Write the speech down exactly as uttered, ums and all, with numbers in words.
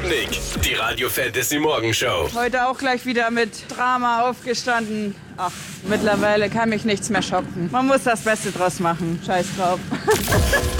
Nick, die Radio Fantasy Morgenshow. Heute auch gleich wieder mit Drama aufgestanden. Ach, mittlerweile kann mich nichts mehr schocken. Man muss das Beste draus machen. Scheiß drauf.